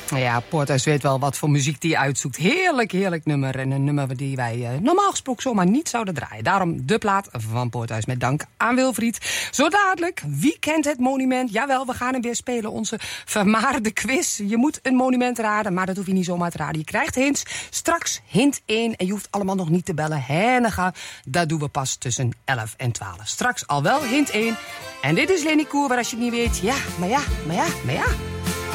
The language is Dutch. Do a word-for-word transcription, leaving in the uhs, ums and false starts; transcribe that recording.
Ja, Poorthuis weet wel wat voor muziek die uitzoekt. Heerlijk, heerlijk nummer. En een nummer die wij uh, normaal gesproken zomaar niet zouden draaien. Daarom de plaat van Poorthuis met dank aan Wilfried. Zo dadelijk, wie kent het monument? Jawel, we gaan hem weer spelen. Onze vermaarde quiz. Je moet een monument raden, maar dat hoef je niet zomaar te raden. Je krijgt hints. Straks hint één. En je hoeft allemaal nog niet te bellen. Hennega, dat doen we pas tussen elf en twaalf. Straks al wel hint één. En dit is Lenny Koer, waar als je het niet weet. Ja, maar ja, maar ja, maar ja.